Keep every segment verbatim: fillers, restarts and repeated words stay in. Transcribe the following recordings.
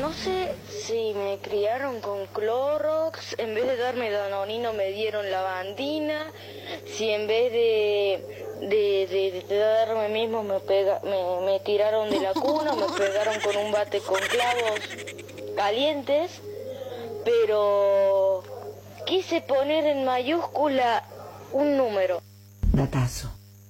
no sé si me criaron con Clorox, en vez de darme Danonino me dieron lavandina, si en vez de, de, de, de darme mismo me, pega, me, me tiraron de la cuna, me pegaron con un bate con clavos calientes, pero quise poner en mayúscula un número. Datazo.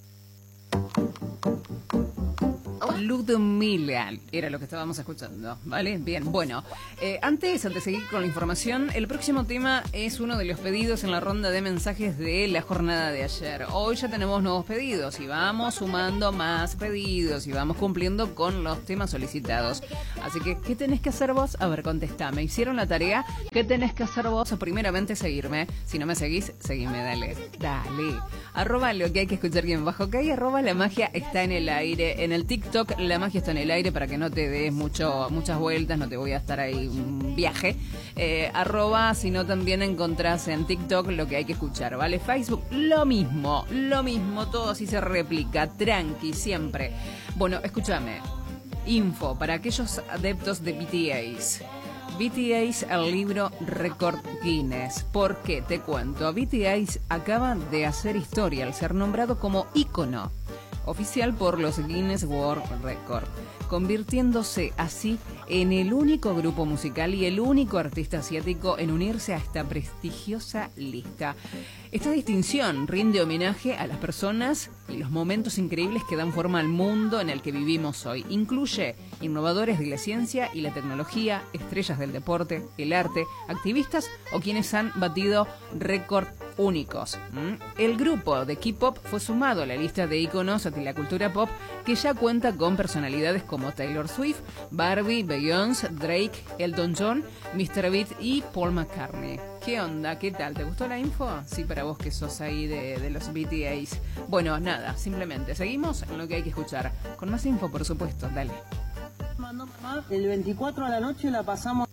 Ludmila era lo que estábamos escuchando, ¿vale? Bien, bueno, eh, antes, antes de seguir con la información, el próximo tema es uno de los pedidos en la ronda de mensajes de la jornada de ayer. Hoy ya tenemos nuevos pedidos y vamos sumando más pedidos y vamos cumpliendo con los temas solicitados. Así que, ¿qué tenés que hacer vos? A ver, contestame. ¿Hicieron la tarea? ¿Qué tenés que hacer vos? Primeramente, seguirme. Si no me seguís, seguime, dale. Dale. Arroba lo que hay que escuchar bien bajo que hay, arroba la magia está en el aire. En el TikTok la magia está en el aire para que no te des mucho, muchas vueltas, no te voy a estar ahí un viaje. Eh, arroba, si no también encontrás en TikTok lo que hay que escuchar, ¿vale? Facebook, lo mismo, lo mismo, todo así se replica, tranqui, siempre. Bueno, escúchame. Info para aquellos adeptos de B T S. B T S, el libro Récord Guinness. ¿Por qué? Te cuento. B T S acaba de hacer historia al ser nombrado como ícono oficial por los Guinness World Record, convirtiéndose así en el único grupo musical y el único artista asiático en unirse a esta prestigiosa lista. Esta distinción rinde homenaje a las personas y los momentos increíbles que dan forma al mundo en el que vivimos hoy. Incluye innovadores de la ciencia y la tecnología, estrellas del deporte, el arte, activistas o quienes han batido récord únicos. ¿Mm? El grupo de K-pop fue sumado a la lista de íconos de la cultura pop que ya cuenta con personalidades como Taylor Swift, Barbie, Beyoncé, Drake, Elton John, mister Beat y Paul McCartney. ¿Qué onda? ¿Qué tal? ¿Te gustó la info? Sí, para vos que sos ahí de, de los B T S. Bueno, nada, simplemente seguimos en lo que hay que escuchar. Con más info, por supuesto, dale. El veinticuatro a la noche la pasamos.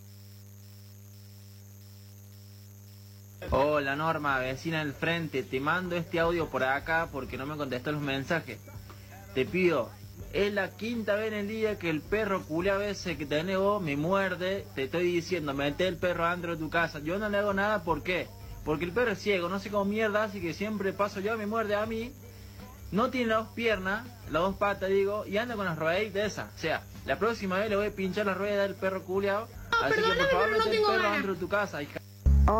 Hola Norma, vecina del frente, te mando este audio por acá porque no me contestó los mensajes. Te pido, es la quinta vez en el día que el perro culé a veces que tenés vos me muerde. Te estoy diciendo, mete el perro adentro de tu casa. Yo no le hago nada, ¿por qué? Porque el perro es ciego, no sé cómo mierda, así que siempre paso yo, me muerde a mí. No tiene las dos piernas, las dos patas digo, y anda con las rueditas esas. O sea, la próxima vez le voy a pinchar la rueda del perro culeado. No, así perdóname, que por favor pero no mete el tengo perro ganas. adentro de tu casa, hija.